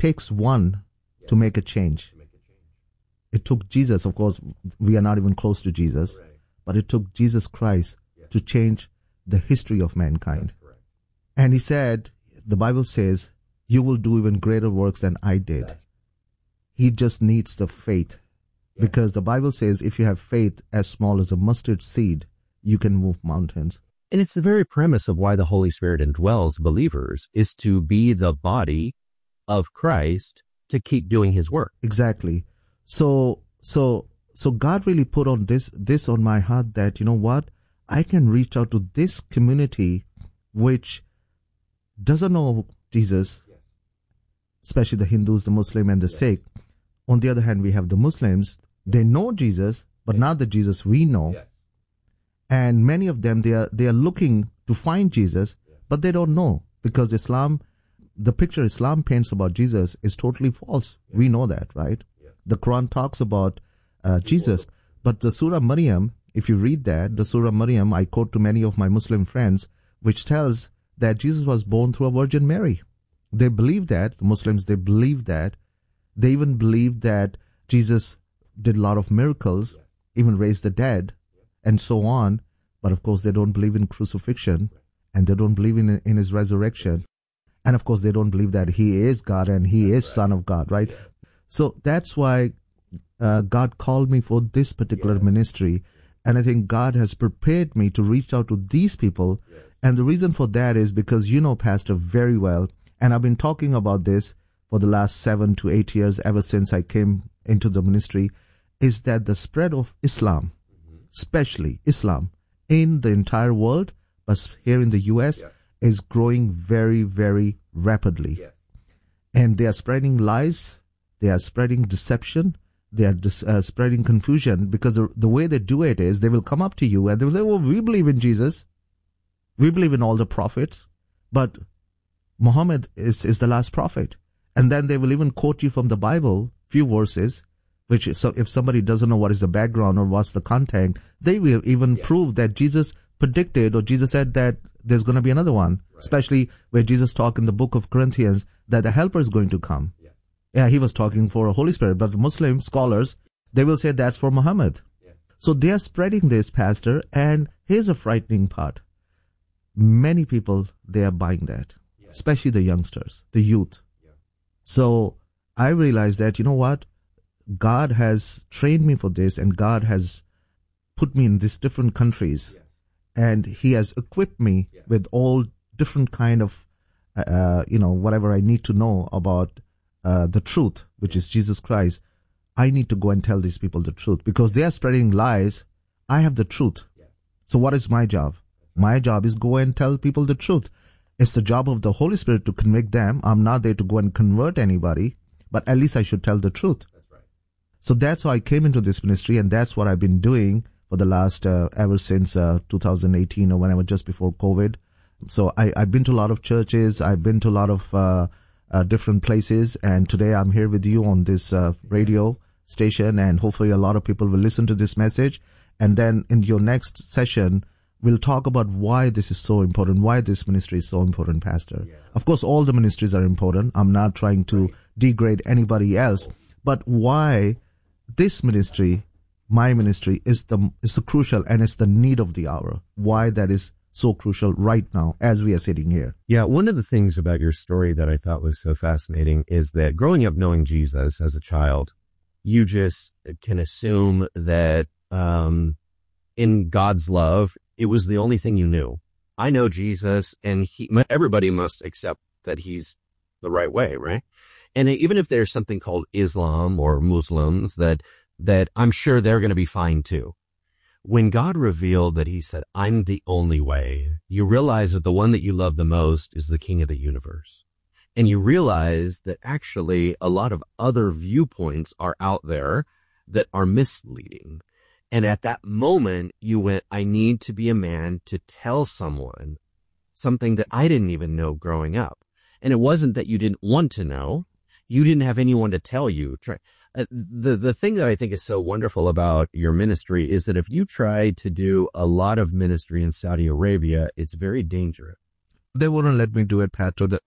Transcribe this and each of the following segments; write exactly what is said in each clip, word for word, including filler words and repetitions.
takes one yeah. to make a change. To make a change. It took Jesus, of course, we are not even close to Jesus, right. but it took Jesus Christ yeah. to change the history of mankind. And he said, the Bible says, you will do even greater works than I did. That's he just needs the faith. Yeah. Because the Bible says if you have faith as small as a mustard seed, you can move mountains. And it's the very premise of why the Holy Spirit indwells believers, is to be the body of Christ to keep doing his work. Exactly. So, so, so God really put on this, this on my heart that, you know what, I can reach out to this community which doesn't know Jesus, yes. especially the Hindus, the Muslim, and the yes. Sikh. On the other hand, we have the Muslims. They know Jesus, but yes. not the Jesus we know. Yes. And many of them, they are they are looking to find Jesus, yes. but they don't know, because Islam, the picture Islam paints about Jesus is totally false. Yes. We know that, right? Yes. The Quran talks about uh, Jesus, but the Surah Maryam, if you read that, the Surah Maryam, I quote to many of my Muslim friends, which tells that Jesus was born through a Virgin Mary. They believe that, Muslims, they believe that. They even believe that Jesus did a lot of miracles, yes. even raised the dead, yes. and so on. But of course, they don't believe in crucifixion, right. and they don't believe in, in his resurrection. Yes. And of course, they don't believe that he is God and he that's is right. Son of God, right? Yes. So that's why uh, God called me for this particular yes. ministry. And I think God has prepared me to reach out to these people. Yes. And the reason for that is because you know Pastor very well. And I've been talking about this for the last seven to eight years, ever since I came into the ministry, is that the spread of Islam, mm-hmm. especially Islam, in the entire world, but here in the U S, yes. is growing very, very rapidly. Yes. And they are spreading lies, they are spreading deception, they are dis- uh, spreading confusion, because the, the way they do it is they will come up to you and they will say, oh, we believe in Jesus, we believe in all the prophets, but Muhammad is, is the last prophet. And then they will even quote you from the Bible, few verses, which so if somebody doesn't know what is the background or what's the content, they will even yes. prove that Jesus predicted, or Jesus said that there's going to be another one, right. especially where Jesus talked in the book of Corinthians that the helper is going to come. Yes. Yeah, he was talking for a Holy Spirit, but the Muslim scholars, they will say that's for Muhammad. Yes. So they are spreading this, Pastor, and here's a frightening part. Many people, they are buying that, yes. especially the youngsters, the youth. So I realized that, you know what, God has trained me for this, and God has put me in these different countries, yes. and he has equipped me yes. with all different kind of, uh, you know, whatever I need to know about uh, the truth, which yes. is Jesus Christ. I need to go and tell these people the truth, because they are spreading lies. I have the truth. Yes. So what is my job? Right. My job is go and tell people the truth. It's the job of the Holy Spirit to convict them. I'm not there to go and convert anybody, but at least I should tell the truth. That's right. So that's how I came into this ministry, and that's what I've been doing for the last, uh, ever since uh, two thousand eighteen, or whenever, just before COVID. So I, I've been to a lot of churches. I've been to a lot of uh, uh, different places, and today I'm here with you on this uh, radio station, and hopefully a lot of people will listen to this message. And then in your next session, we'll talk about why this is so important, why this ministry is so important, Pastor. Yeah. Of course, all the ministries are important. I'm not trying to degrade anybody else, but why this ministry, my ministry, is the is the crucial, and it's the need of the hour. Why that is so crucial right now as we are sitting here. Yeah, one of the things about your story that I thought was so fascinating is that growing up knowing Jesus as a child, you just can assume that um, in God's love, it was the only thing you knew. I know Jesus, and he, everybody must accept that he's the right way, right? And even if there's something called Islam or Muslims, that that I'm sure they're going to be fine too. When God revealed that he said, I'm the only way, you realize that the one that you love the most is the King of the universe. And you realize that actually a lot of other viewpoints are out there that are misleading. And at that moment, you went, I need to be a man to tell someone something that I didn't even know growing up. And it wasn't that you didn't want to know. You didn't have anyone to tell you. The, the thing that I think is so wonderful about your ministry is that if you try to do a lot of ministry in Saudi Arabia, it's very dangerous. They wouldn't let me do it, Pastor.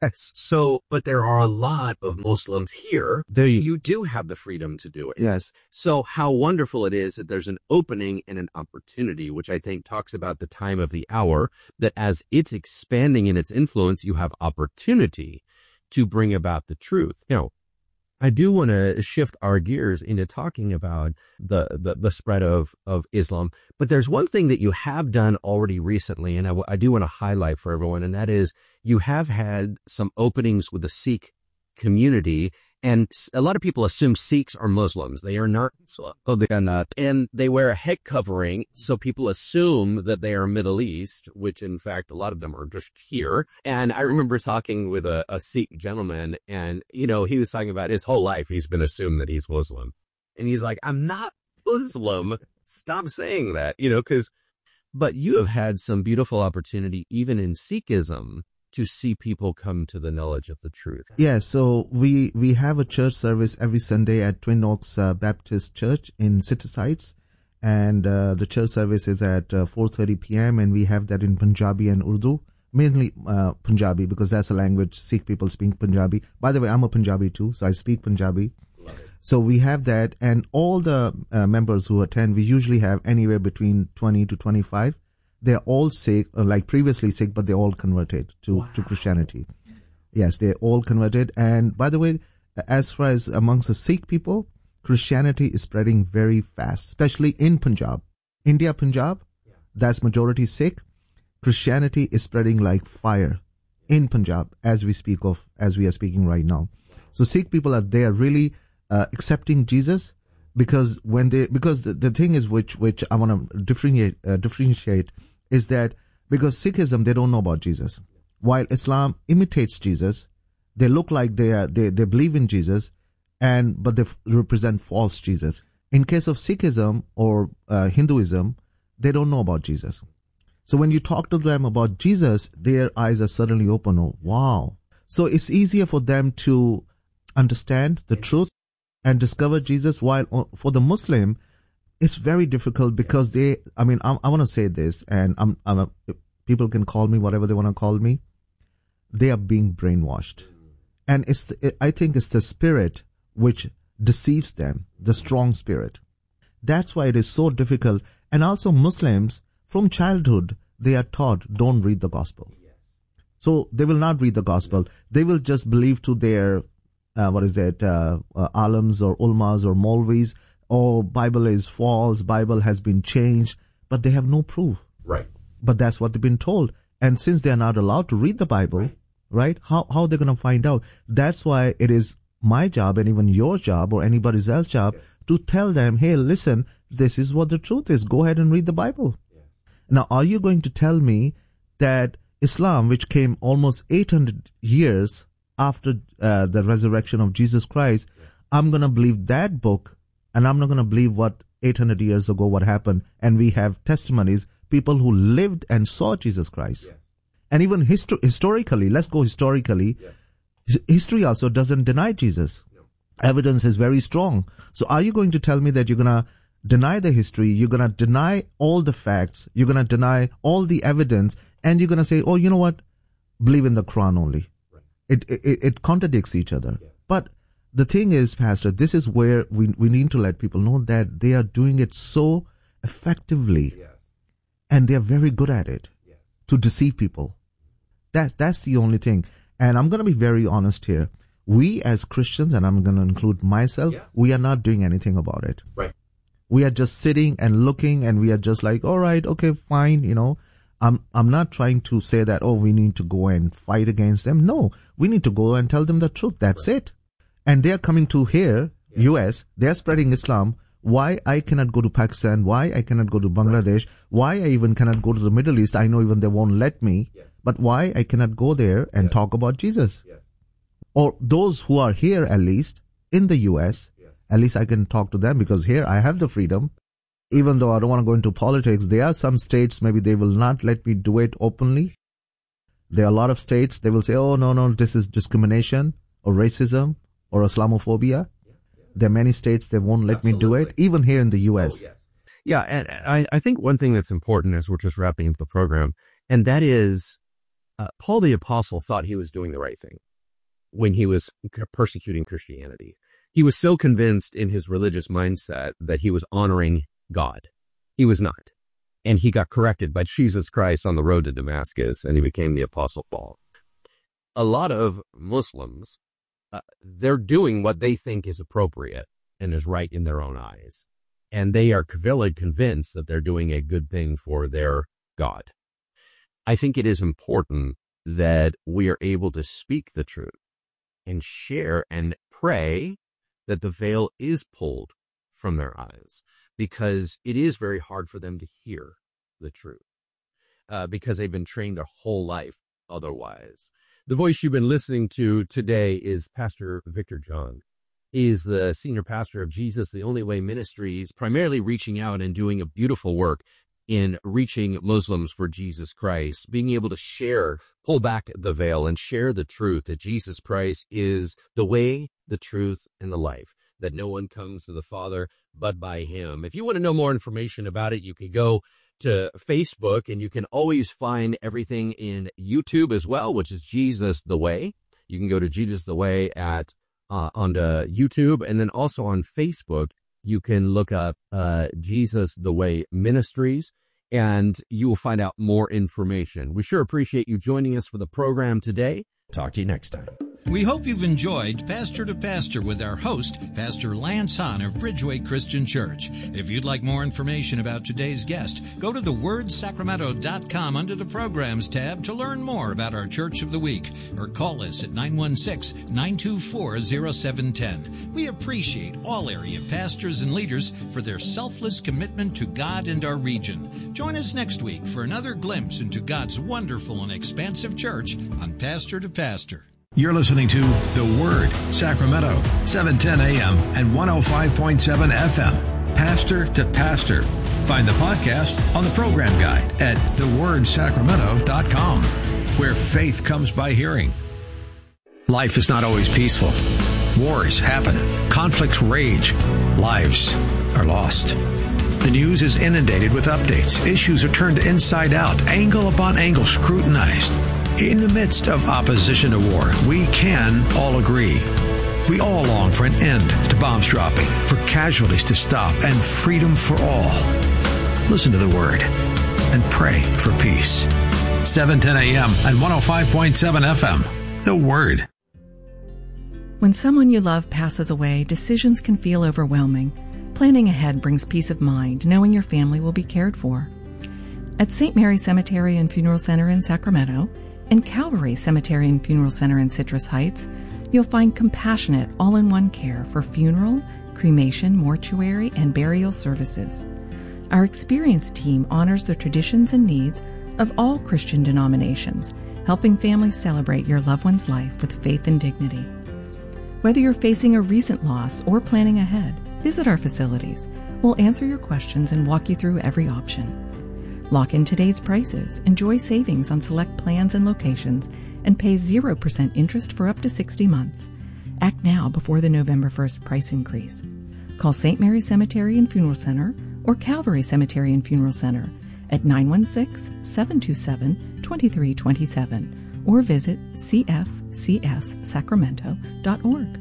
Yes. So, but there are a lot of Muslims here. There you, You do have the freedom to do it. yes. So how wonderful it is that there's an opening and an opportunity, which I think talks about the time of the hour, that as it's expanding in its influence, you have opportunity to bring about the truth. Now, I do want to shift our gears into talking about the, the, the spread of, of Islam, but there's one thing that you have done already recently, and I, w- I do want to highlight for everyone, and that is you have had some openings with the Sikh community, and s- a lot of people assume Sikhs are Muslims. They are not. Oh, they are not. And they wear a head covering, so people assume that they are Middle East, which in fact, a lot of them are just here. And I remember talking with a, a Sikh gentleman, and, you know, he was talking about his whole life, he's been assumed that he's Muslim. And he's like, I'm not Muslim. Stop saying that, you know, because, but you have had some beautiful opportunity, even in Sikhism, to see people come to the knowledge of the truth. Yeah, so we, we have a church service every Sunday at Twin Oaks uh, Baptist Church in City Sites. And uh, the church service is at uh, four thirty p.m. and we have that in Punjabi and Urdu, mainly uh, Punjabi, because that's a language Sikh people speak Punjabi. By the way, I'm a Punjabi too, so I speak Punjabi. So we have that, and all the uh, members who attend, we usually have anywhere between twenty to twenty-five. They're all Sikh, uh, like previously Sikh, but they all converted to, wow. to Christianity. Yes, they're all converted. And by the way, as far as amongst the Sikh people, Christianity is spreading very fast, especially in Punjab. India, Punjab, yeah. That's majority Sikh. Christianity is spreading like fire in Punjab as we speak of, as we are speaking right now. So Sikh people are there really uh, accepting Jesus because when they, because the, the thing is which, which I want to differentiate, uh, differentiate is that because Sikhism, they don't know about Jesus. While Islam imitates Jesus, they look like they are, they, they believe in Jesus, and, but they f- represent false Jesus. In case of Sikhism or uh, Hinduism, they don't know about Jesus. So when you talk to them about Jesus, their eyes are suddenly open. Oh, wow. So it's easier for them to understand the truth and discover Jesus, while for the Muslim, it's very difficult because they, I mean, I, I want to say this, and I'm, I'm a, people can call me whatever they want to call me. They are being brainwashed. And it's, the, I think it's the spirit which deceives them, the strong spirit. That's why it is so difficult. And also Muslims, from childhood, they are taught, don't read the gospel. So they will not read the gospel. They will just believe to their, uh, what is that, uh, uh, alams or ulmas or molvis, oh, Bible is false, Bible has been changed, but they have no proof. Right. But that's what they've been told. And since they are not allowed to read the Bible, right, right how, how are they going to find out? That's why it is my job and even your job or anybody else's job, yeah, to tell them, hey, listen, this is what the truth is. Go ahead and read the Bible. Yeah. Now, are you going to tell me that Islam, which came almost eight hundred years after uh, the resurrection of Jesus Christ, yeah, I'm going to believe that book, and I'm not going to believe what eight hundred years ago what happened? And we have testimonies, people who lived and saw Jesus Christ. Yeah. And even histo- historically, let's go historically, yeah, history also doesn't deny Jesus. No. Evidence is very strong. So are you going to tell me that you're going to deny the history, you're going to deny all the facts, you're going to deny all the evidence, and you're going to say, oh, you know what, believe in the Quran only. Right. It, it it contradicts each other. Yeah. But the thing is, Pastor, this is where we we need to let people know that they are doing it so effectively, yeah, and they are very good at it, yeah, to deceive people. That's, that's the only thing. And I'm going to be very honest here. We as Christians, and I'm going to include myself, yeah, we are not doing anything about it. Right. We are just sitting and looking, and we are just like, all right, okay, fine, you know. I'm I'm not trying to say that, oh, we need to go and fight against them. No, we need to go and tell them the truth. That's right. It. And they are coming to here, yeah, U S, they are spreading Islam. Why I cannot go to Pakistan? Why I cannot go to Bangladesh? Right. Why I even cannot go to the Middle East? I know even they won't let me. Yeah. But why I cannot go there and, yes, talk about Jesus? Yes. Or those who are here, at least in the U S, yes, at least I can talk to them, because here I have the freedom. Even though I don't want to go into politics, there are some states, maybe they will not let me do it openly. There are a lot of states, they will say, oh, no, no, this is discrimination or racism or Islamophobia. Yeah, yeah. There are many states that won't let Absolutely. me do it, even here in the U S. Oh, yes. Yeah, and I, I think one thing that's important as we're just wrapping up the program, and that is uh, Paul the Apostle thought he was doing the right thing when he was persecuting Christianity. He was so convinced in his religious mindset that he was honoring God. He was not. And he got corrected by Jesus Christ on the road to Damascus, and he became the Apostle Paul. A lot of Muslims, uh, they're doing what they think is appropriate and is right in their own eyes. And they are really convinced that they're doing a good thing for their God. I think it is important that we are able to speak the truth and share and pray that the veil is pulled from their eyes, because it is very hard for them to hear the truth, uh, because they've been trained their whole life otherwise. The voice you've been listening to today is Pastor Victor John. He is the senior pastor of Jesus the Only Way Ministries, primarily reaching out and doing a beautiful work in reaching Muslims for Jesus Christ, being able to share, pull back the veil and share the truth that Jesus Christ is the way, the truth, and the life, that no one comes to the Father but by him. If you want to know more information about it, you can go to Facebook, and you can always find everything in YouTube as well, which is Jesus the Way. You can go to Jesus the Way at uh, on the YouTube, and then also on Facebook, you can look up uh, Jesus the Way Ministries, and you will find out more information. We sure appreciate you joining us for the program today. Talk to you next time. We hope you've enjoyed Pastor to Pastor with our host, Pastor Lance Hahn of Bridgeway Christian Church. If you'd like more information about today's guest, go to the word sacramento dot com under the Programs tab to learn more about our Church of the Week, or call us at nine one six, nine two four, zero seven one zero. We appreciate all area pastors and leaders for their selfless commitment to God and our region. Join us next week for another glimpse into God's wonderful and expansive church on Pastor to Pastor. You're listening to The Word, Sacramento, seven ten a.m. and one oh five point seven F M. Pastor to Pastor. Find the podcast on the program guide at the word sacramento dot com, where faith comes by hearing. Life is not always peaceful. Wars happen. Conflicts rage. Lives are lost. The news is inundated with updates. Issues are turned inside out, angle upon angle scrutinized. In the midst of opposition to war, we can all agree. We all long for an end to bombs dropping, for casualties to stop, and freedom for all. Listen to the Word and pray for peace. seven ten a.m. and one oh five point seven F M. The Word. When someone you love passes away, decisions can feel overwhelming. Planning ahead brings peace of mind, knowing your family will be cared for. At Saint Mary Cemetery and Funeral Center in Sacramento, and Calvary Cemetery and Funeral Center in Citrus Heights, you'll find compassionate, all-in-one care for funeral, cremation, mortuary, and burial services. Our experienced team honors the traditions and needs of all Christian denominations, helping families celebrate your loved one's life with faith and dignity. Whether you're facing a recent loss or planning ahead, visit our facilities. We'll answer your questions and walk you through every option. Lock in today's prices, enjoy savings on select plans and locations, and pay zero percent interest for up to sixty months. Act now before the November first price increase. Call Saint Mary Cemetery and Funeral Center or Calvary Cemetery and Funeral Center at nine one six, seven two seven, two three two seven or visit c f c s sacramento dot org.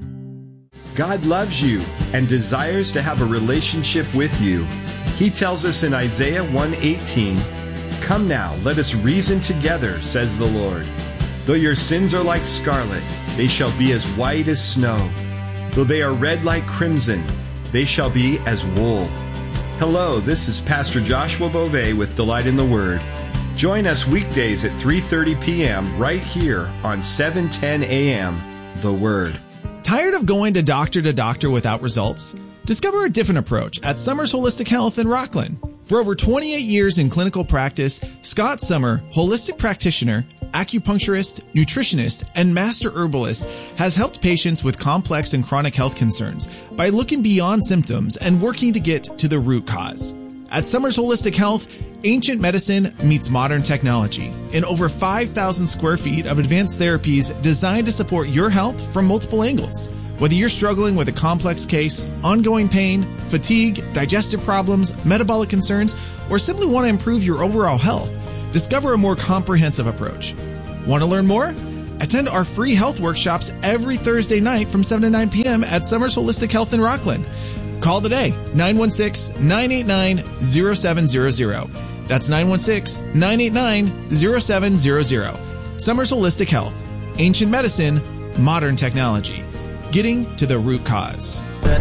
God loves you and desires to have a relationship with you. He tells us in Isaiah one eighteen, "Come now, let us reason together, says the Lord. Though your sins are like scarlet, they shall be as white as snow. Though they are red like crimson, they shall be as wool." Hello, this is Pastor Joshua Beauvais with Delight in the Word. Join us weekdays at three thirty p.m. right here on seven ten a.m. The Word. Tired of going to doctor to doctor without results? Discover a different approach at Summers Holistic Health in Rockland. For over twenty-eight years in clinical practice, Scott Summer, holistic practitioner, acupuncturist, nutritionist, and master herbalist, has helped patients with complex and chronic health concerns by looking beyond symptoms and working to get to the root cause. At Summers Holistic Health, ancient medicine meets modern technology in over five thousand square feet of advanced therapies designed to support your health from multiple angles. Whether you're struggling with a complex case, ongoing pain, fatigue, digestive problems, metabolic concerns, or simply want to improve your overall health, discover a more comprehensive approach. Want to learn more? Attend our free health workshops every Thursday night from seven to nine p.m. at Summers Holistic Health in Rockland. Call today, nine one six, nine eight nine, zero seven zero zero. That's nine one six, nine eight nine, zero seven zero zero. Summers Holistic Health. Ancient medicine, modern technology. Getting to the root cause.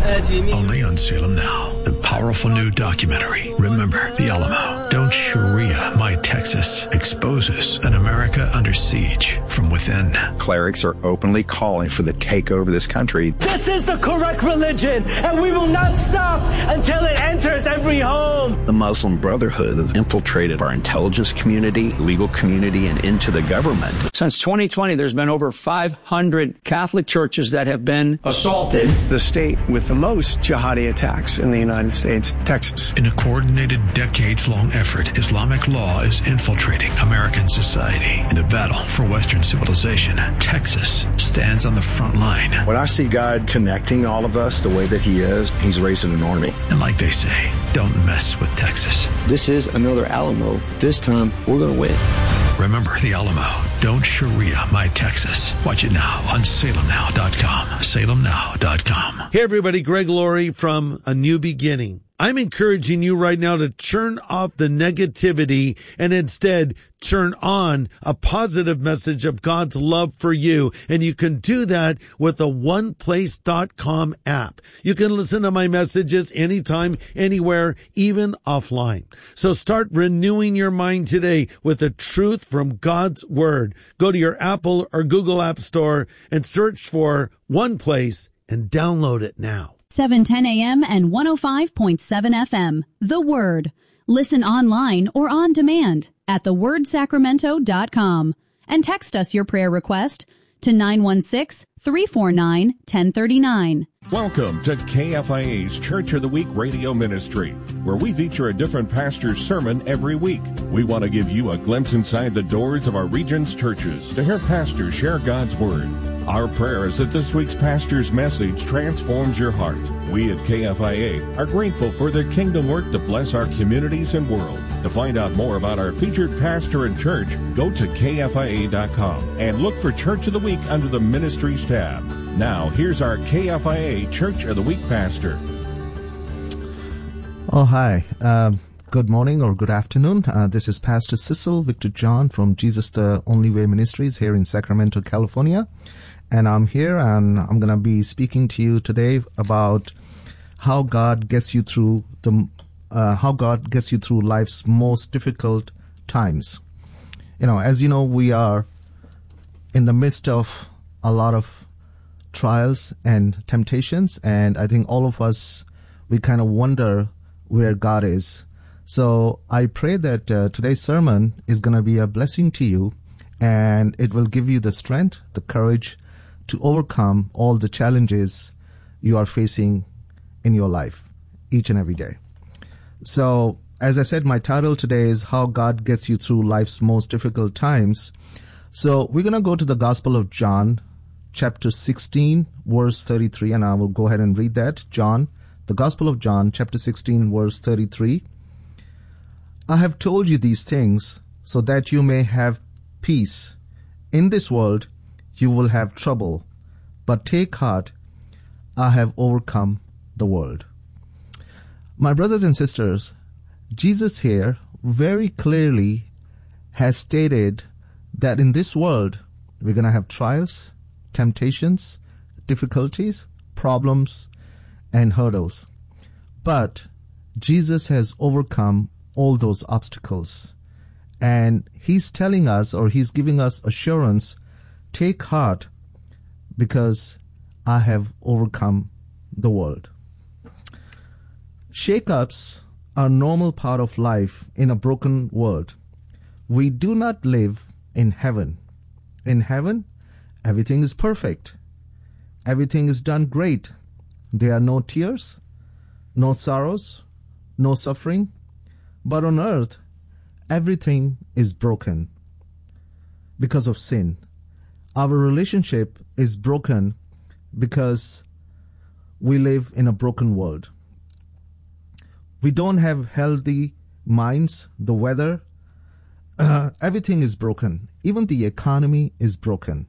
Only on Salem Now, the powerful new documentary, Remember the Alamo. Don't Sharia My Texas exposes an America under siege from within. Clerics are openly calling for the takeover of this country. This is the correct religion, and we will not stop until it enters every home. The Muslim Brotherhood has infiltrated our intelligence community, legal community, and into the government. Since twenty twenty, there's been over five hundred Catholic churches that have been assaulted. The state with the most jihadi attacks in the United States, Texas. In a coordinated, decades-long effort, Islamic law is infiltrating American society. In the battle for Western civilization, Texas stands on the front line. When I see God connecting all of us the way that he is, he's raising an army. And like they say, don't mess with Texas. This is another Alamo. This time, we're going to win. Remember the Alamo. Don't Sharia My Texas. Watch it now on Salem Now dot com. Salem Now dot com. Hey everybody, Greg Laurie from A New Beginning. I'm encouraging you right now to turn off the negativity and instead turn on a positive message of God's love for you. And you can do that with the one place dot com app. You can listen to my messages anytime, anywhere, even offline. So start renewing your mind today with the truth from God's Word. Go to your Apple or Google App Store and search for One Place and download it now. seven ten a.m. and one oh five point seven F M. The Word. Listen online or on demand at the word sacramento dot com. And text us your prayer request to nine one six, three four nine, one oh three nine. Welcome to K F I A's Church of the Week radio ministry, where we feature a different pastor's sermon every week. We want to give you a glimpse inside the doors of our region's churches to hear pastors share God's Word. Our prayer is that this week's pastor's message transforms your heart. We at K F I A are grateful for their kingdom work to bless our communities and world. To find out more about our featured pastor and church, go to K F I A dot com and look for Church of the Week under the Ministries tab. Now, here's our K F I A Church of the Week pastor. Oh, hi. Um, good morning or good afternoon. Uh, this is Pastor Cecil Victor John from Jesus the Only Way Ministries here in Sacramento, California. And I'm here and I'm going to be speaking to you today about how God gets you through the uh, how God gets you through life's most difficult times. You know, as you know, we are in the midst of a lot of trials and temptations, and I think all of us, we kind of wonder where God is. So I pray that uh, today's sermon is going to be a blessing to you, and it will give you the strength, the courage to overcome all the challenges you are facing in your life each and every day. So, as I said, my title today is How God Gets You Through Life's Most Difficult Times. So, we're going to go to the Gospel of John, chapter sixteen, verse thirty-three, and I will go ahead and read that. John, the Gospel of John, chapter sixteen, verse thirty-three. I have told you these things so that you may have peace. In this world, you will have trouble, but take heart, I have overcome the world. My brothers and sisters, Jesus here very clearly has stated that in this world, we're going to have trials, temptations, difficulties, problems, and hurdles. But Jesus has overcome all those obstacles. And he's telling us, or he's giving us assurance, take heart, because I have overcome the world. Shake-ups are a normal part of life in a broken world. We do not live in heaven. In heaven, everything is perfect. Everything is done great. There are no tears, no sorrows, no suffering. But on earth, everything is broken because of sin. Our relationship is broken because we live in a broken world. We don't have healthy minds. The weather uh, everything is broken. Even the economy is broken.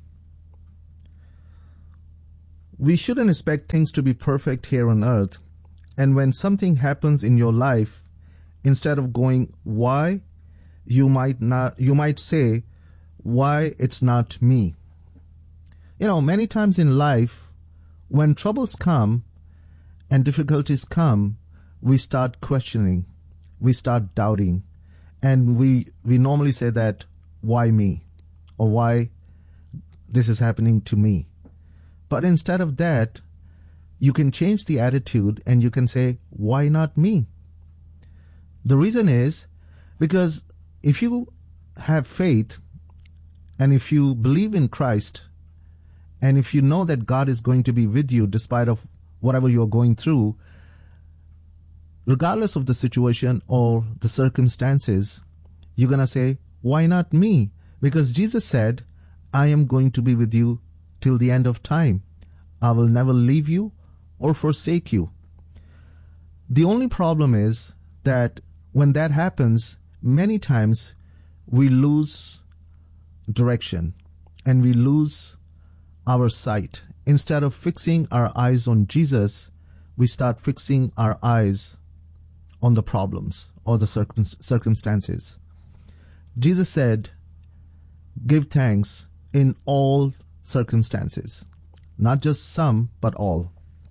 We shouldn't expect things to be perfect here on earth. And when something happens in your life, instead of going, why, you might not, you might say, why it's not me. You know, many times in life, when troubles come and difficulties come, we start questioning, we start doubting, and we we normally say that, why me? Or why this is happening to me? But instead of that, you can change the attitude and you can say, why not me? The reason is because if you have faith and if you believe in Christ and if you know that God is going to be with you despite of whatever you're going through, regardless of the situation or the circumstances, you're going to say, why not me? Because Jesus said, I am going to be with you till the end of time. I will never leave you or forsake you. The only problem is that when that happens, many times we lose direction and we lose our sight. Instead of fixing our eyes on Jesus, we start fixing our eyes on the problems or the circum- circumstances. Jesus said, give thanks in all circumstances, not just some, but all.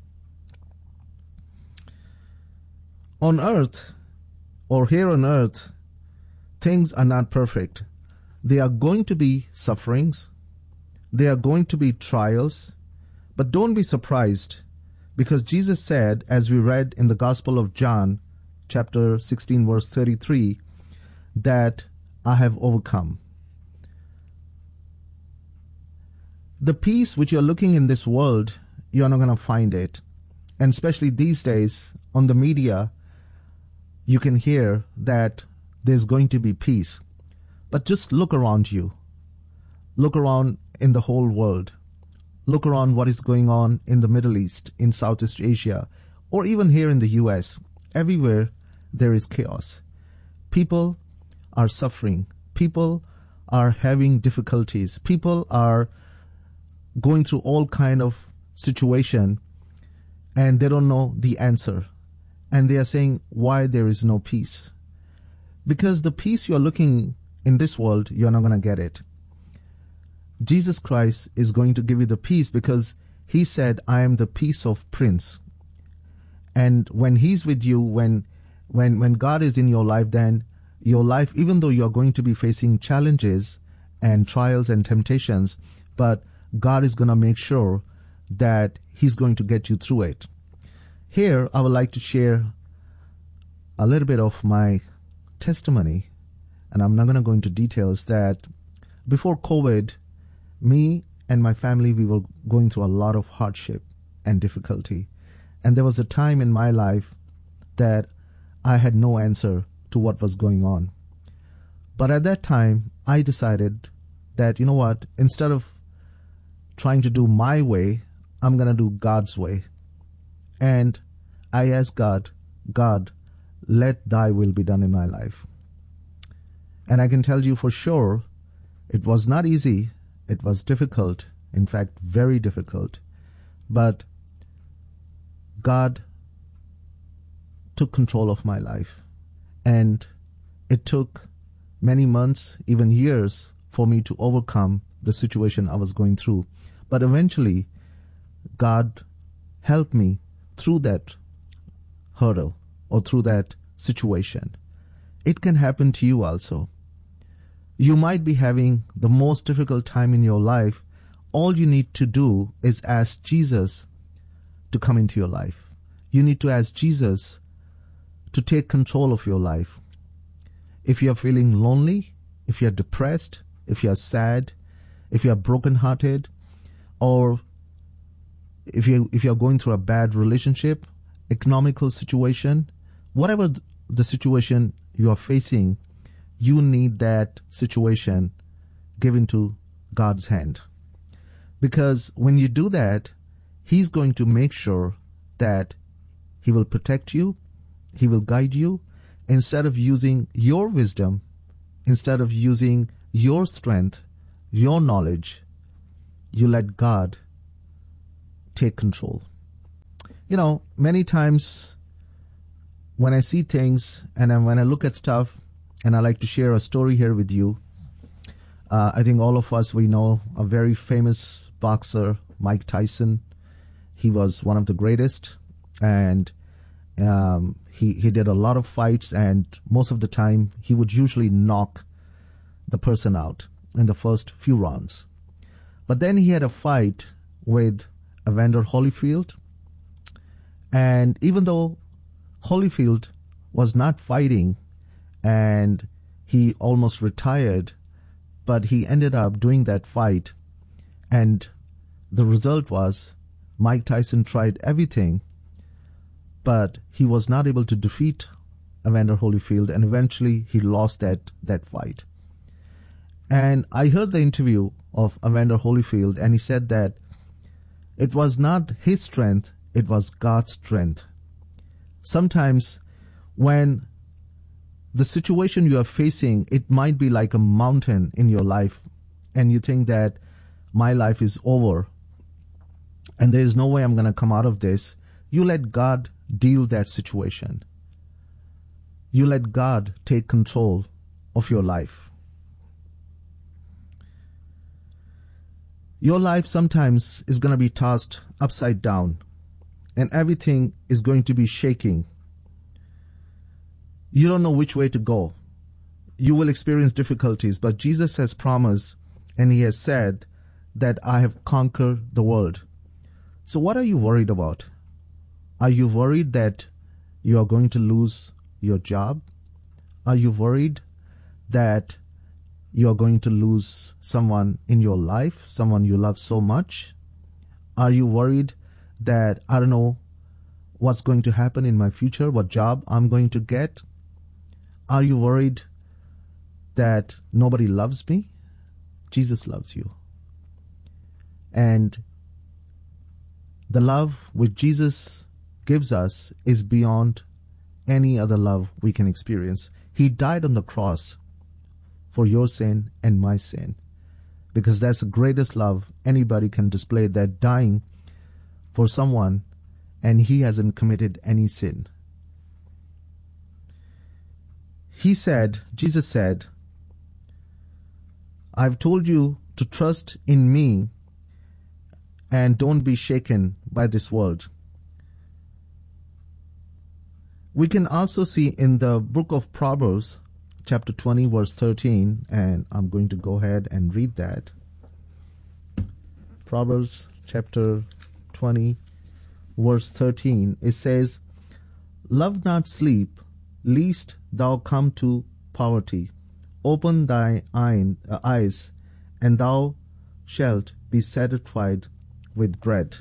On earth, or here on earth, things are not perfect. There are going to be sufferings. There are going to be trials. But don't be surprised, because Jesus said, as we read in the Gospel of John, chapter sixteen, verse thirty-three, that I have overcome. The peace which you're looking in this world, you're not going to find it. And especially these days, on the media, you can hear that there's going to be peace. But just look around you. Look around in the whole world. Look around what is going on in the Middle East, in Southeast Asia, or even here in the U S. Everywhere there is chaos. People are suffering. People are having difficulties. People are going through all kind of situation and they don't know the answer. And they are saying why there is no peace. Because the peace you're looking in this world, you're not going to get it. Jesus Christ is going to give you the peace because he said, I am the peace of Prince. And when he's with you, when when when God is in your life, then your life, even though you're going to be facing challenges and trials and temptations, but God is going to make sure that he's going to get you through it. Here, I would like to share a little bit of my testimony, and I'm not going to go into details, that before COVID, me and my family, we were going through a lot of hardship and difficulty. And there was a time in my life that I had no answer to what was going on. But at that time, I decided that, you know what, instead of trying to do my way, I'm going to do God's way. And I asked God, God, let thy will be done in my life. And I can tell you for sure, it was not easy. It was difficult. In fact, very difficult. But God took control of my life. And it took many months, even years, for me to overcome the situation I was going through. But eventually, God helped me through that hurdle or through that situation. It can happen to you also. You might be having the most difficult time in your life. All you need to do is ask Jesus to come into your life. You need to ask Jesus to take control of your life. If you're feeling lonely, if you're depressed, if you're sad, if you're brokenhearted, or if you if you're going through a bad relationship, economical situation, whatever the situation you are facing, you need that situation given to God's hand. Because when you do that, he's going to make sure that he will protect you, he will guide you. Instead of using your wisdom, instead of using your strength, your knowledge, you let God take control. You know, many times when I see things and then when I look at stuff, and I like to share a story here with you, uh, I think all of us, we know a very famous boxer, Mike Tyson. He was one of the greatest, and um, he, he did a lot of fights, and most of the time he would usually knock the person out in the first few rounds. But then he had a fight with Evander Holyfield, and even though Holyfield was not fighting and he almost retired, but he ended up doing that fight, and the result was Mike Tyson tried everything, but he was not able to defeat Evander Holyfield, and eventually he lost that, that fight. And I heard the interview of Evander Holyfield, and he said that it was not his strength, it was God's strength. Sometimes when the situation you are facing, it might be like a mountain in your life, and you think that my life is over and there is no way I'm going to come out of this. You let God deal that situation. You let God take control of your life. Your life sometimes is going to be tossed upside down, and everything is going to be shaking. You don't know which way to go. You will experience difficulties, but Jesus has promised, and he has said that I have conquered the world. So what are you worried about? Are you worried that you are going to lose your job? Are you worried that you are going to lose someone in your life, someone you love so much? Are you worried that I don't know what's going to happen in my future, what job I'm going to get? Are you worried that nobody loves me? Jesus loves you. And the love which Jesus gives us is beyond any other love we can experience. He died on the cross for your sin and my sin, because that's the greatest love anybody can display, that dying for someone and he hasn't committed any sin. He said, Jesus said, I've told you to trust in me and don't be shaken by this world. We can also see in the book of Proverbs, chapter twenty, verse thirteen, and I'm going to go ahead and read that. Proverbs chapter twenty, verse thirteen, it says, Love not sleep, lest thou come to poverty. Open thy eyes, and thou shalt be satisfied with bread.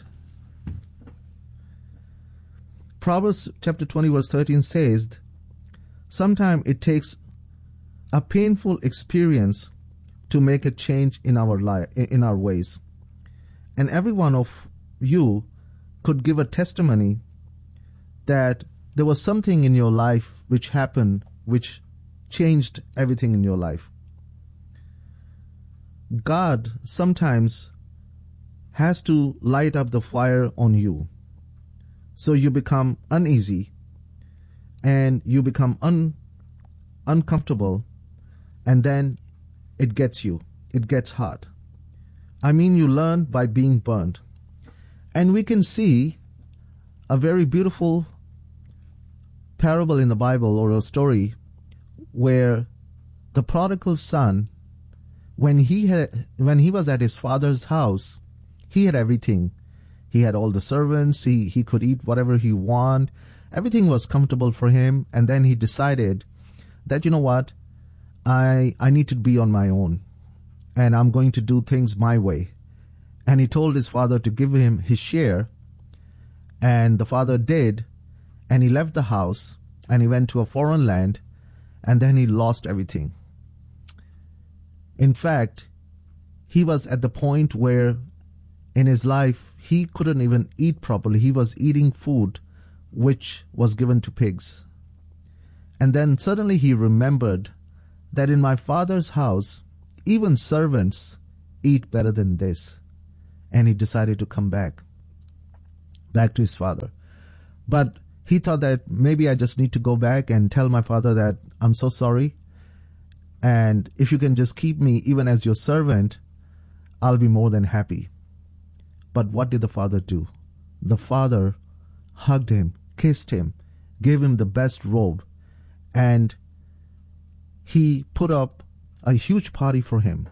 Proverbs chapter twenty, verse thirteen says, sometimes it takes a painful experience to make a change in our life, in our ways. And every one of you could give a testimony that there was something in your life which happened, which changed everything in your life. God sometimes has to light up the fire on you, so you become uneasy and you become un, uncomfortable, and then it gets you. It gets hot. I mean, you learn by being burned. And we can see a very beautiful parable in the Bible, or a story, where the prodigal son, when he had, when he was at his father's house, he had everything. He had all the servants. He, he could eat whatever he wanted. Everything was comfortable for him. And then he decided that, you know what, I I need to be on my own, and I'm going to do things my way. And he told his father to give him his share, and the father did, and he left the house, and he went to a foreign land, and then he lost everything. In fact, he was at the point where in his life he couldn't even eat properly. He was eating food which was given to pigs. And then suddenly he remembered that in my Father's house, even servants eat better than this. And he decided to come back, back to his father. But he thought that maybe I just need to go back and tell my father that I'm so sorry. And if you can just keep me even as your servant, I'll be more than happy. But what did the father do? The father hugged him, kissed him, gave him the best robe, and he put up a huge party for him.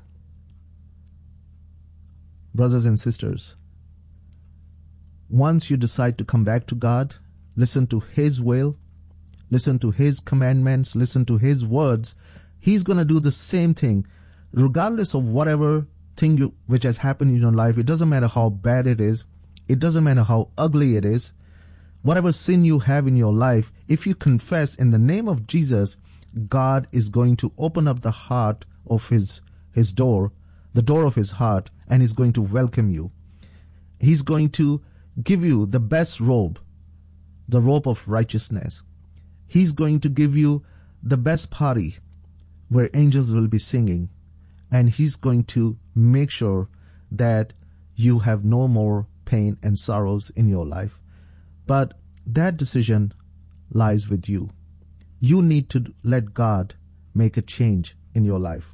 Brothers and sisters, once you decide to come back to God, listen to His will, listen to His commandments, listen to His words, He's going to do the same thing. Regardless of whatever thing you, which has happened in your life, it doesn't matter how bad it is, it doesn't matter how ugly it is, whatever sin you have in your life, if you confess in the name of Jesus, God is going to open up the heart of His, His door, the door of His heart, and He's going to welcome you. He's going to give you the best robe, the robe of righteousness. He's going to give you the best party where angels will be singing, and He's going to make sure that you have no more pain and sorrows in your life. But that decision lies with you. You need to let God make a change in your life.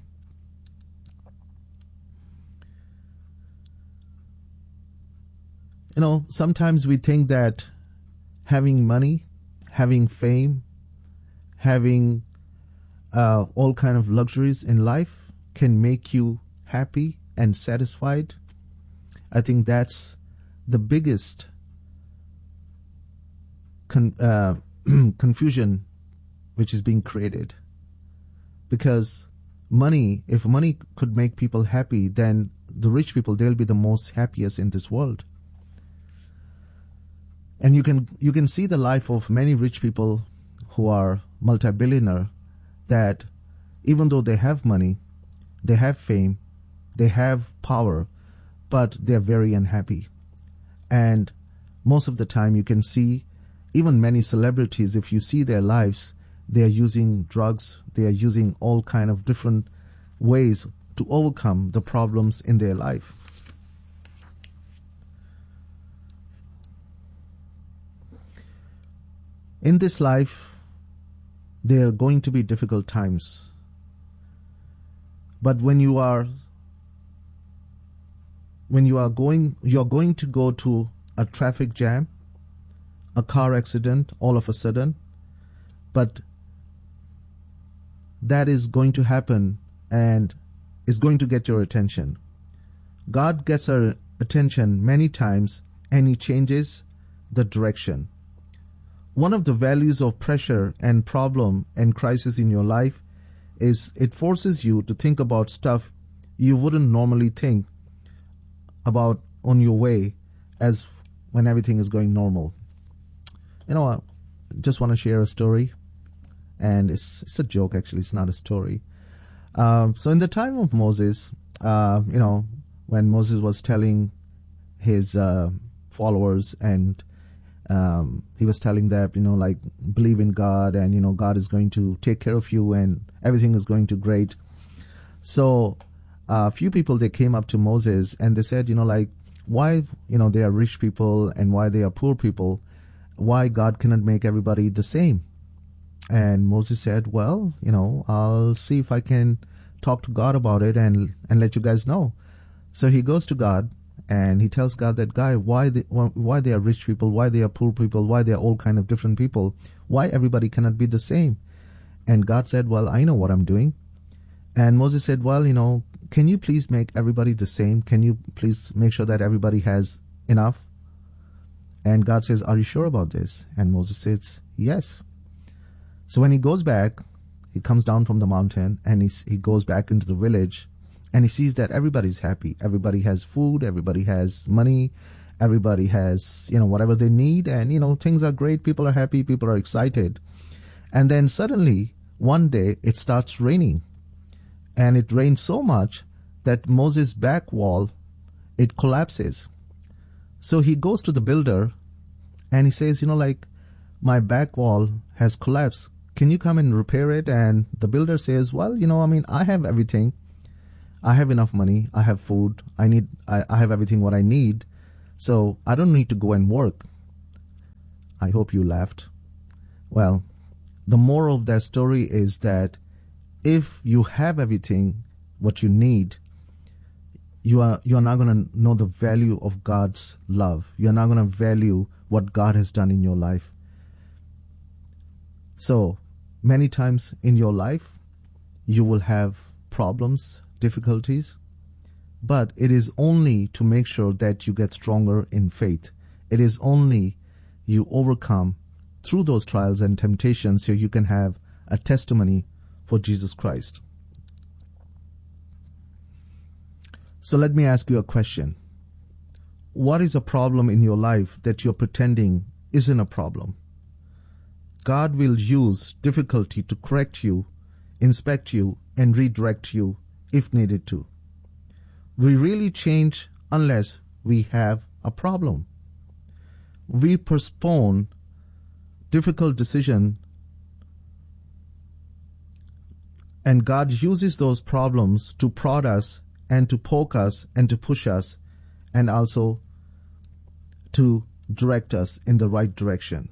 You know, sometimes we think that having money, having fame, having uh, all kind of luxuries in life can make you happy and satisfied. I think that's the biggest con- uh, confusion which is being created. Because money, if money could make people happy, then the rich people, they'll be the most happiest in this world. And you can you can see the life of many rich people who are multi-billionaire, that even though they have money, they have fame, they have power, but they're very unhappy. And most of the time you can see even many celebrities, if you see their lives, they are using drugs, they are using all kind of different ways to overcome the problems in their life. In this life, there are going to be difficult times. But when you are when you are going you're going to go to a traffic jam, a car accident all of a sudden, but that is going to happen and is going to get your attention. God gets our attention many times and He changes the direction. One of the values of pressure and problem and crisis in your life is it forces you to think about stuff you wouldn't normally think about on your way as when everything is going normal. You know, I just want to share a story, and it's, it's a joke actually, it's not a story. Um, so in the time of Moses, uh, you know, when Moses was telling his uh, followers and Um, he was telling them, you know, like, believe in God and, you know, God is going to take care of you and everything is going to great. So a uh, few people, they came up to Moses and they said, you know, like, why, you know, they are rich people and why they are poor people, why God cannot make everybody the same. And Moses said, well, you know, I'll see if I can talk to God about it and, and let you guys know. So he goes to God. And he tells God that, guy, why they, why they are rich people, why they are poor people, why they are all kind of different people, why everybody cannot be the same. And God said, well, I know what I'm doing. And Moses said, well, you know, can you please make everybody the same? Can you please make sure that everybody has enough? And God says, are you sure about this? And Moses says, yes. So when he goes back, he comes down from the mountain and he, he goes back into the village. And he sees that everybody's happy. Everybody has food. Everybody has money. Everybody has, you know, whatever they need. And, you know, things are great. People are happy. People are excited. And then suddenly, one day, it starts raining. And it rains so much that Moses' back wall, it collapses. So he goes to the builder and he says, you know, like, my back wall has collapsed. can you come and repair it? And the builder says, well, you know, I mean, I have everything. I have enough money. I have food. I need, I, I have everything what I need. So I don't need to go and work. I hope you laughed. Well, the moral of that story is that if you have everything what you need, you are you are not going to know the value of God's love. You are not going to value what God has done in your life. So many times in your life, you will have problems, difficulties, but it is only to make sure that you get stronger in faith. It is only you overcome through those trials and temptations so you can have a testimony for Jesus Christ. So let me ask you a question. What is a problem in your life that you're pretending isn't a problem? God will use difficulty to correct you, inspect you, and redirect you if needed to. We really change unless we have a problem. We postpone difficult decision, and God uses those problems to prod us and to poke us and to push us and also to direct us in the right direction.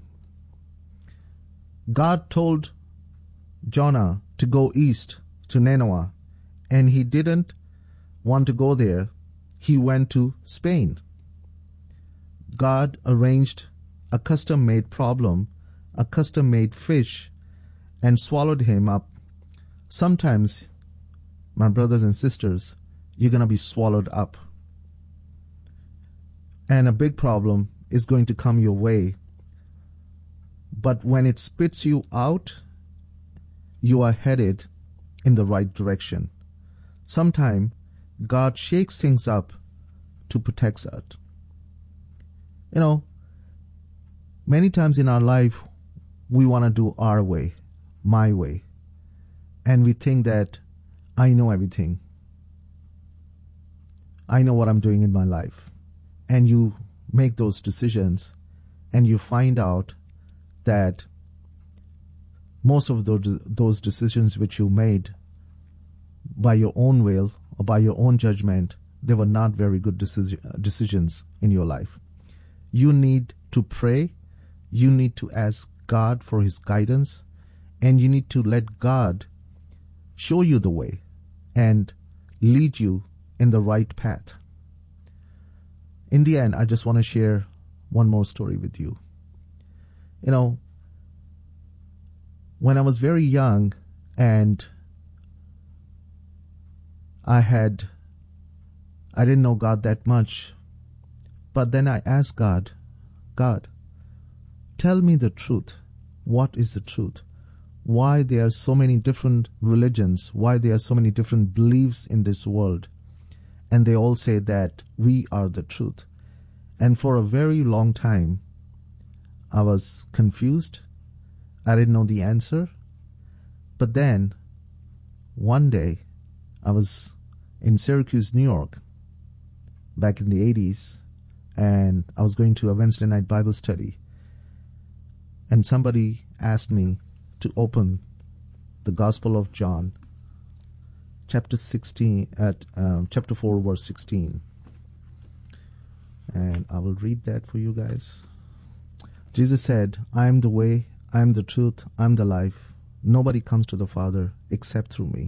God told Jonah to go east to Nineveh, and he didn't want to go there. He went to Spain. God arranged a custom-made problem, a custom-made fish, and swallowed him up. Sometimes, my brothers and sisters, you're going to be swallowed up. And a big problem is going to come your way. But when it spits you out, you are headed in the right direction. Sometimes God shakes things up to protect us. You know, many times in our life, we want to do our way, my way. And we think that I know everything. I know what I'm doing in my life. And you make those decisions and you find out that most of those, those decisions which you made by your own will or by your own judgment, they were not very good decision, decisions in your life. You need to pray. You need to ask God for His guidance. And you need to let God show you the way and lead you in the right path. In the end, I just want to share one more story with you. You know, when I was very young and I had, I didn't know God that much, but then I asked God, God, tell me the truth. What is the truth? Why there are so many different religions? Why there are so many different beliefs in this world? And they all say that we are the truth. And for a very long time, I was confused. I didn't know the answer. But then, one day, I was in Syracuse, New York, back in the eighties, and I was going to a Wednesday night Bible study. And somebody asked me to open the Gospel of John, chapter sixteen, at um, chapter four, verse sixteen. And I will read that for you guys. Jesus said, I am the way, I am the truth, I am the life. Nobody comes to the Father except through me.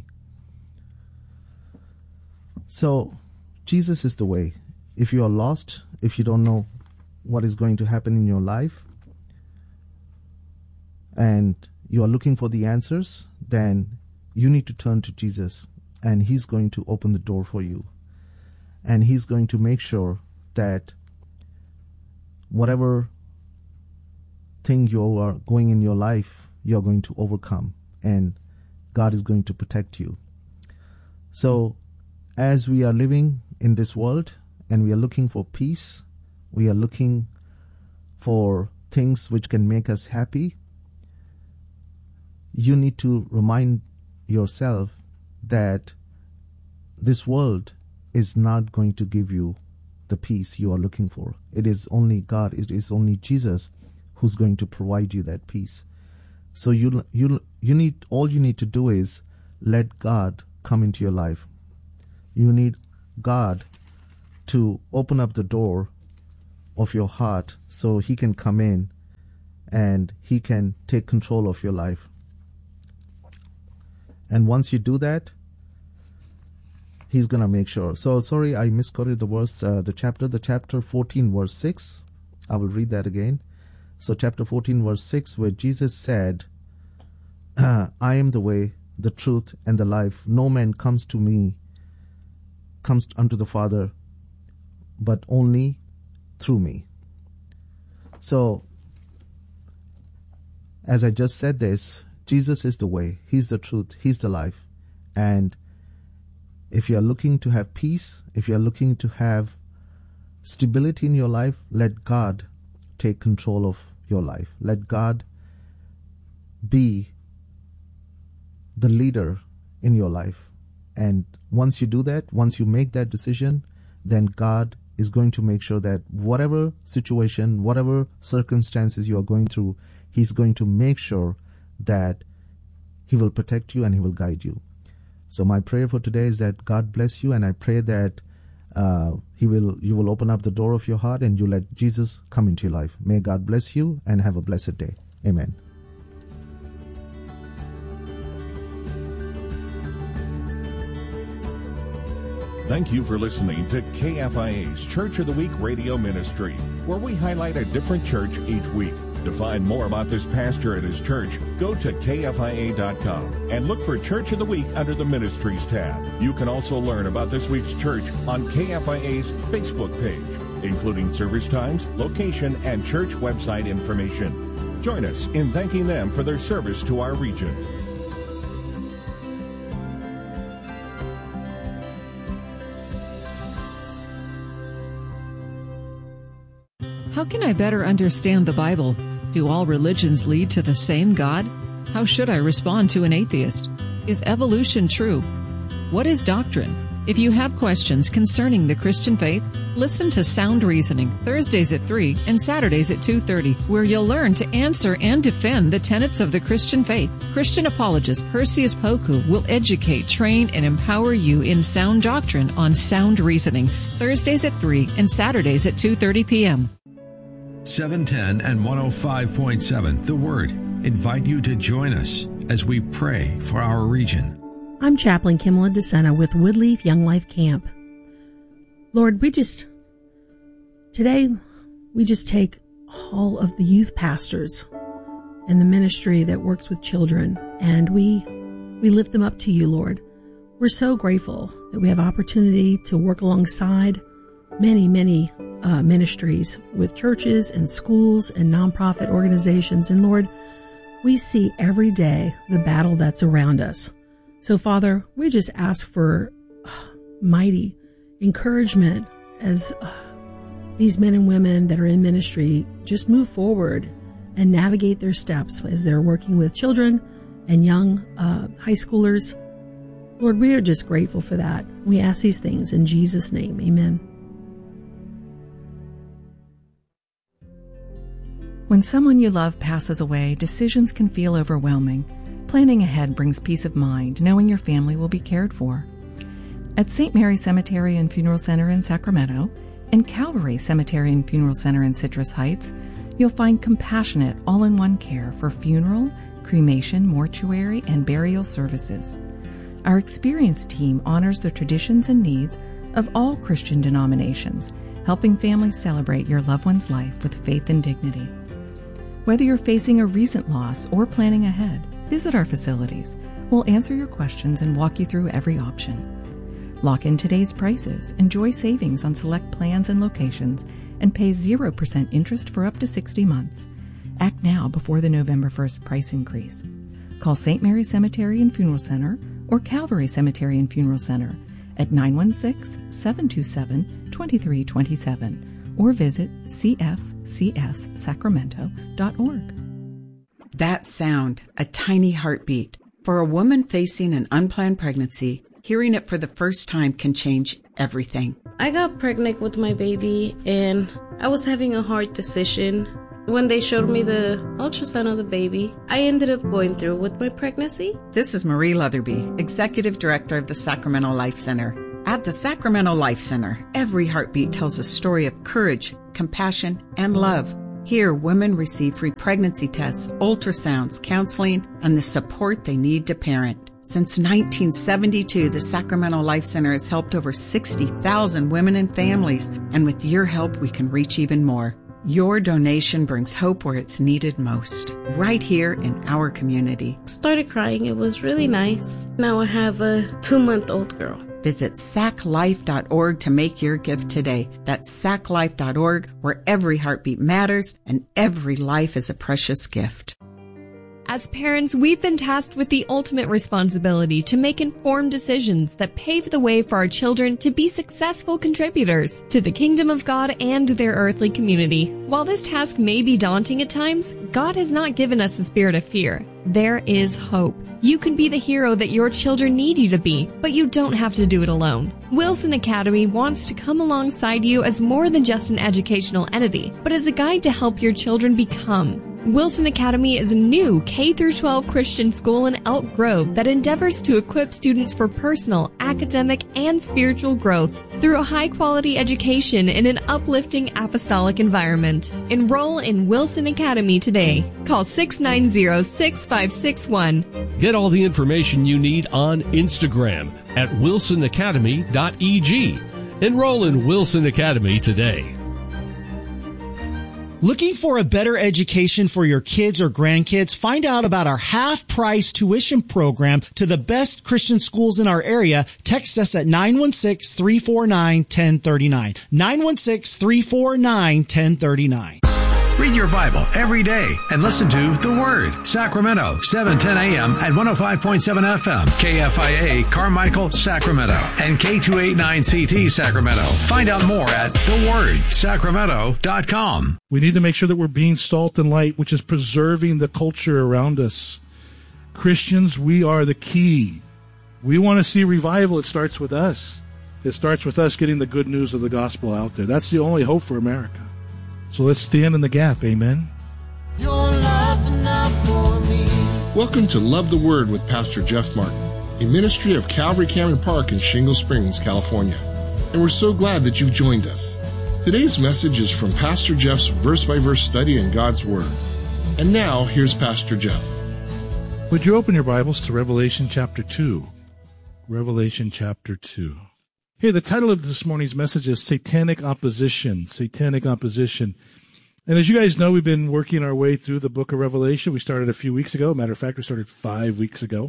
So, Jesus is the way. If you are lost, if you don't know what is going to happen in your life, and you are looking for the answers, then you need to turn to Jesus, and He's going to open the door for you. And He's going to make sure that whatever thing you are going in your life, you're going to overcome, and God is going to protect you. So, as we are living in this world, and we are looking for peace, we are looking for things which can make us happy, you need to remind yourself that this world is not going to give you the peace you are looking for. It is only God, it is only Jesus who's going to provide you that peace. So you you you need all you need to do is let God come into your life. You need God to open up the door of your heart so He can come in and He can take control of your life. And once you do that, He's going to make sure. So, sorry, I misquoted the verse, uh, the chapter, the chapter fourteen, verse six. I will read that again. So, chapter fourteen, verse six, where Jesus said, I am the way, the truth, and the life. No man comes to me, comes unto the Father, but only through me. So, as I just said this, Jesus is the way, He's the truth, He's the life. And if you are looking to have peace, if you are looking to have stability in your life, let God take control of your life. Let God be the leader in your life. And once you do that, once you make that decision, then God is going to make sure that whatever situation, whatever circumstances you are going through, He's going to make sure that He will protect you and He will guide you. So my prayer for today is that God bless you, and I pray that uh, He will, you will open up the door of your heart and you let Jesus come into your life. May God bless you and have a blessed day. Amen. Thank you for listening to K F I A's Church of the Week radio ministry, where we highlight a different church each week. To find more about this pastor at his church, go to K F I A dot com and look for Church of the Week under the Ministries tab. You can also learn about this week's church on K F I A's Facebook page, including service times, location, and church website information. Join us in thanking them for their service to our region. How can I better understand the Bible? Do all religions lead to the same God? How should I respond to an atheist? Is evolution true? What is doctrine? If you have questions concerning the Christian faith, listen to Sound Reasoning, Thursdays at three and Saturdays at two thirty, where you'll learn to answer and defend the tenets of the Christian faith. Christian apologist Perseus Poku will educate, train, and empower you in sound doctrine on Sound Reasoning, Thursdays at three and Saturdays at two thirty p.m. seven ten and one oh five point seven, The Word, invite you to join us as we pray for our region. I'm Chaplain Kimla DeSena with Woodleaf Young Life Camp. Lord, we just, today, we just take all of the youth pastors and the ministry that works with children, and we, we lift them up to you, Lord. We're so grateful that we have opportunity to work alongside many, many uh, ministries with churches and schools and nonprofit organizations. And Lord, we see every day the battle that's around us. So Father, we just ask for uh, mighty encouragement as uh, these men and women that are in ministry just move forward and navigate their steps as they're working with children and young uh, high schoolers. Lord, we are just grateful for that. We ask these things in Jesus' name. Amen. When someone you love passes away, decisions can feel overwhelming. Planning ahead brings peace of mind, knowing your family will be cared for. At Saint Mary Cemetery and Funeral Center in Sacramento and Calvary Cemetery and Funeral Center in Citrus Heights, you'll find compassionate, all-in-one care for funeral, cremation, mortuary, and burial services. Our experienced team honors the traditions and needs of all Christian denominations, helping families celebrate your loved one's life with faith and dignity. Whether you're facing a recent loss or planning ahead, visit our facilities. We'll answer your questions and walk you through every option. Lock in today's prices, enjoy savings on select plans and locations, and pay zero percent interest for up to sixty months. Act now before the November first price increase. Call Saint Mary Cemetery and Funeral Center or Calvary Cemetery and Funeral Center at nine one six, seven two seven, two three two seven or visit c f c s sacramento dot org. That sound, a tiny heartbeat. For a woman facing an unplanned pregnancy, hearing it for the first time can change everything. I got pregnant with my baby and I was having a hard decision. When they showed me the ultrasound of the baby, I ended up going through with my pregnancy. This is Marie Leatherby, Executive Director of the Sacramento Life Center. At the Sacramento Life Center, every heartbeat tells a story of courage, compassion, and love. Here, women receive free pregnancy tests, ultrasounds, counseling, and the support they need to parent. Since nineteen seventy-two, the Sacramento Life Center has helped over sixty thousand women and families, and with your help, we can reach even more. Your donation brings hope where it's needed most, right here in our community. Started crying. It was really nice. Now I have a two-month-old girl. Visit sac life dot org to make your gift today. That's sac life dot org, where every heartbeat matters and every life is a precious gift. As parents, we've been tasked with the ultimate responsibility to make informed decisions that pave the way for our children to be successful contributors to the kingdom of God and their earthly community. While this task may be daunting at times, God has not given us a spirit of fear. There is hope. You can be the hero that your children need you to be, but you don't have to do it alone. Wilson Academy wants to come alongside you as more than just an educational entity, but as a guide to help your children become. Wilson Academy is a new K through twelve Christian school in Elk Grove that endeavors to equip students for personal, academic, and spiritual growth through a high-quality education in an uplifting apostolic environment. Enroll in Wilson Academy today. Call six nine zero, six five six one. Get all the information you need on Instagram at wilson academy dot e g. Enroll in Wilson Academy today. Looking for a better education for your kids or grandkids? Find out about our half-price tuition program to the best Christian schools in our area. Text us at nine one six, three four nine, one zero three nine. nine one six, three four nine, one zero three nine. Read your Bible every day and listen to The Word. Sacramento, seven ten a.m. at one oh five point seven F M. K F I A, Carmichael, Sacramento. And K two eighty-nine C T, Sacramento. Find out more at the word sacramento dot com. We need to make sure that we're being salt and light, which is preserving the culture around us. Christians, we are the key. We want to see revival. It starts with us. It starts with us getting the good news of the gospel out there. That's the only hope for America. So let's stand in the gap, amen? Your love's enough for me. Welcome to Love the Word with Pastor Jeff Martin, a ministry of Calvary Cameron Park in Shingle Springs, California. And we're so glad that you've joined us. Today's message is from Pastor Jeff's verse-by-verse study in God's Word. And now, here's Pastor Jeff. Would you open your Bibles to Revelation chapter two? Revelation chapter two. Hey, the title of this morning's message is Satanic Opposition. Satanic Opposition. And as you guys know, we've been working our way through the book of Revelation. We started a few weeks ago. Matter of fact, we started five weeks ago.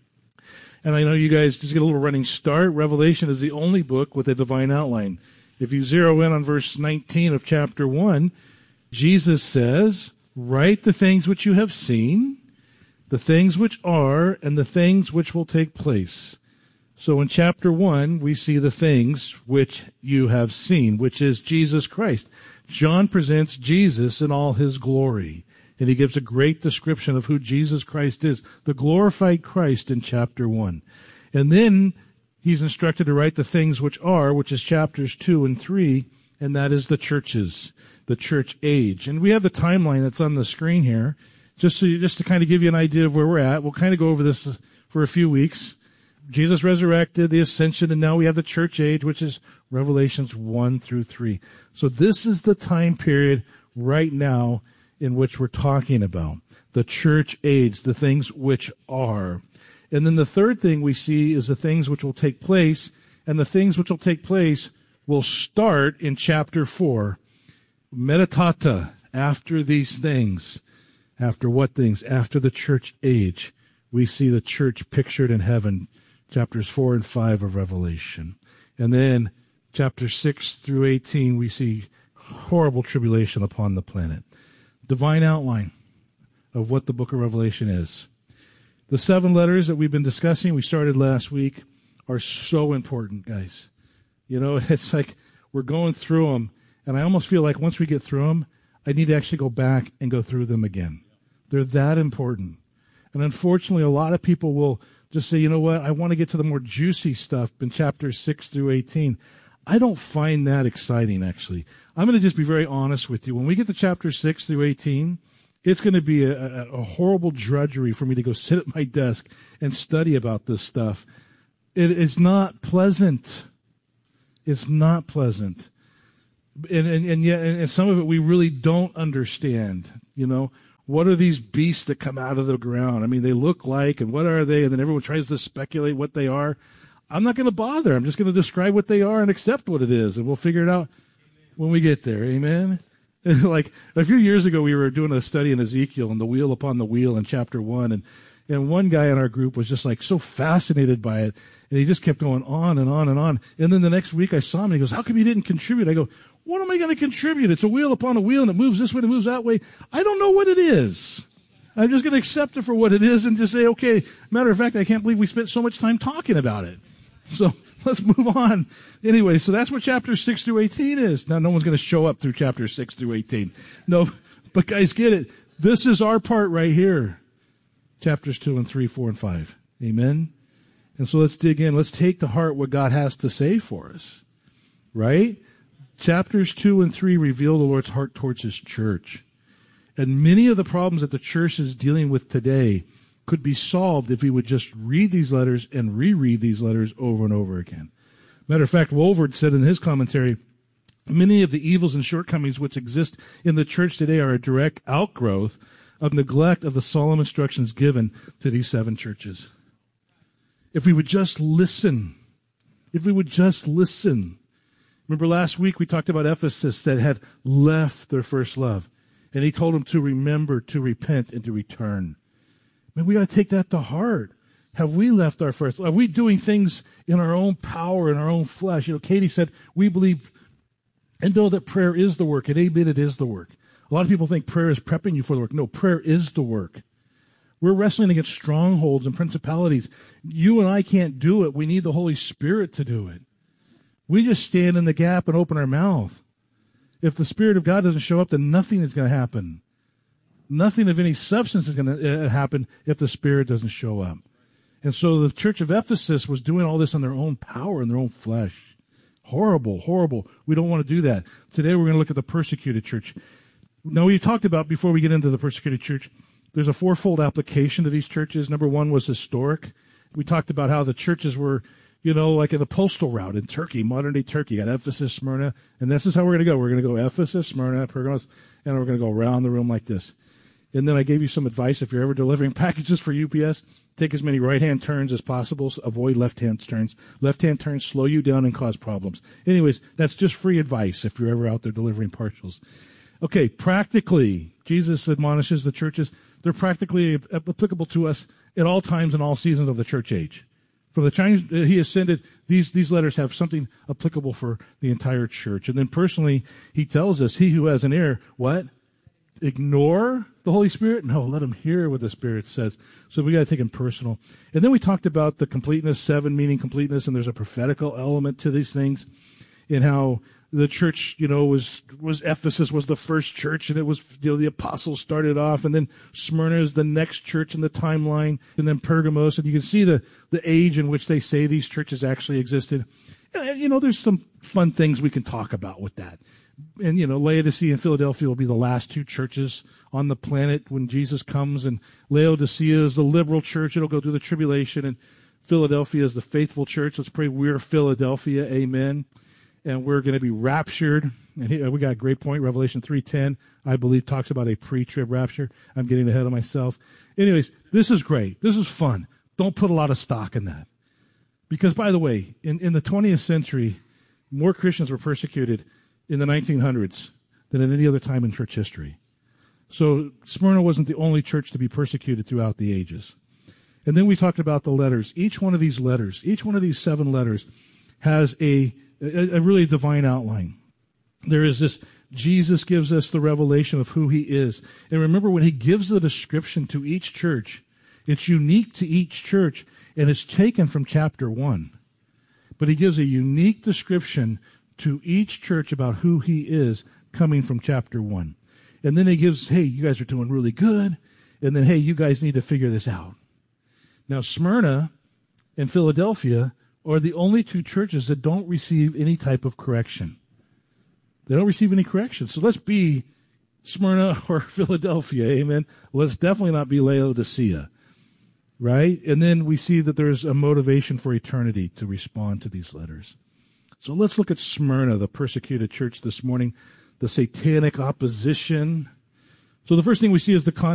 And I know you guys just get a little running start. Revelation is the only book with a divine outline. If you zero in on verse nineteen of chapter one, Jesus says, "Write the things which you have seen, the things which are, and the things which will take place." So in chapter one, we see the things which you have seen, which is Jesus Christ. John presents Jesus in all his glory, and he gives a great description of who Jesus Christ is, the glorified Christ in chapter one. And then he's instructed to write the things which are, which is chapters two and three, and that is the churches, the church age. And we have the timeline that's on the screen here, just so you, just to kind of give you an idea of where we're at. We'll kind of go over this for a few weeks. Jesus resurrected, the ascension, and now we have the church age, which is Revelations one through three. So this is the time period right now in which we're talking about. The church age, the things which are. And then the third thing we see is the things which will take place, and the things which will take place will start in chapter four. Meditate, after these things. After what things? After the church age. We see the church pictured in heaven. Chapters four and five of Revelation. And then chapters six through eighteen, we see horrible tribulation upon the planet. Divine outline of what the book of Revelation is. The seven letters that we've been discussing, we started last week, are so important, guys. You know, it's like we're going through them, and I almost feel like once we get through them, I need to actually go back and go through them again. They're that important. And unfortunately, a lot of people will just say, you know what, I want to get to the more juicy stuff in chapters six through eighteen. I don't find that exciting, actually. I'm going to just be very honest with you. When we get to chapter six through eighteen, it's going to be a, a, a horrible drudgery for me to go sit at my desk and study about this stuff. It is not pleasant. It's not pleasant. And, and, and yet, and some of it we really don't understand. You know, what are these beasts that come out of the ground? I mean, they look like, and what are they? And then everyone tries to speculate what they are. I'm not going to bother. I'm just going to describe what they are and accept what it is, and we'll figure it out when we get there. Amen? Like a few years ago, we were doing a study in Ezekiel and the wheel upon the wheel in chapter one, and, and one guy in our group was just like so fascinated by it, and he just kept going on and on and on. And then the next week I saw him, and he goes, how come you didn't contribute? I go, what am I going to contribute? It's a wheel upon a wheel, and it moves this way and it moves that way. I don't know what it is. I'm just going to accept it for what it is and just say, okay. Matter of fact, I can't believe we spent so much time talking about it. So let's move on. Anyway, so that's what chapter six through eighteen is. Now, no one's going to show up through chapter six through eighteen. No, but guys, get it. This is our part right here. Chapters two and three, four and five. Amen? And so let's dig in. Let's take to heart what God has to say for us. Right? Chapters two and three reveal the Lord's heart towards His church. And many of the problems that the church is dealing with today could be solved if we would just read these letters and reread these letters over and over again. Matter of fact, Wolford said in his commentary, many of the evils and shortcomings which exist in the church today are a direct outgrowth of neglect of the solemn instructions given to these seven churches. If we would just listen, if we would just listen. Remember last week we talked about Ephesus that had left their first love. And he told them to remember, to repent, and to return. Man, we got to take that to heart. Have we left our first? Are we doing things in our own power, in our own flesh? You know, Katie said, we believe and know that prayer is the work. And amen, it is the work. A lot of people think prayer is prepping you for the work. No, prayer is the work. We're wrestling against strongholds and principalities. You and I can't do it. We need the Holy Spirit to do it. We just stand in the gap and open our mouth. If the Spirit of God doesn't show up, then nothing is going to happen. Nothing of any substance is going to uh, happen if the Spirit doesn't show up. And so the church of Ephesus was doing all this on their own power and their own flesh. Horrible, horrible. We don't want to do that. Today we're going to look at the persecuted church. Now, we talked about, before we get into the persecuted church, there's a fourfold application to these churches. Number one was historic. We talked about how the churches were, you know, like in the postal route in Turkey, modern-day Turkey. You got Ephesus, Smyrna, and this is how we're going to go. We're going to go Ephesus, Smyrna, Pergamos, and we're going to go around the room like this. And then I gave you some advice. If you're ever delivering packages for U P S, take as many right-hand turns as possible. So avoid left-hand turns. Left-hand turns slow you down and cause problems. Anyways, that's just free advice if you're ever out there delivering parcels. Okay, practically, Jesus admonishes the churches. They're practically applicable to us at all times and all seasons of the church age. From the time he ascended, these, these letters have something applicable for the entire church. And then personally, he tells us, he who has an ear, what? Ignore the Holy Spirit? No, let him hear what the Spirit says. So we got to take him personal. And then we talked about the completeness, seven meaning completeness, and there's a prophetical element to these things, in how the church, you know, was, was Ephesus was the first church, and it was, you know, the apostles started off, and then Smyrna is the next church in the timeline, and then Pergamos, and you can see the, the age in which they say these churches actually existed. And, you know, there's some fun things we can talk about with that. And, you know, Laodicea and Philadelphia will be the last two churches on the planet when Jesus comes, and Laodicea is the liberal church. It'll go through the tribulation, and Philadelphia is the faithful church. Let's pray we're Philadelphia. Amen. And we're going to be raptured. And here, we got a great point. Revelation three ten, I believe, talks about a pre-trib rapture. I'm getting ahead of myself. Anyways, this is great. This is fun. Don't put a lot of stock in that. Because, by the way, in, in the twentieth century, more Christians were persecuted in the nineteen hundreds than at any other time in church history. So Smyrna wasn't the only church to be persecuted throughout the ages. And then we talked about the letters. Each one of these letters, each one of these seven letters has a, a, a really divine outline. There is this, Jesus gives us the revelation of who he is. And remember, when he gives the description to each church, it's unique to each church, and it's taken from chapter one. But he gives a unique description to each church about who he is, coming from chapter one. And then he gives, hey, you guys are doing really good. And then, hey, you guys need to figure this out. Now, Smyrna and Philadelphia are the only two churches that don't receive any type of correction. They don't receive any correction. So let's be Smyrna or Philadelphia, amen. Let's definitely not be Laodicea, right? And then we see that there's a motivation for eternity to respond to these letters. So let's look at Smyrna, the persecuted church this morning, the satanic opposition. So the first thing we see is the context.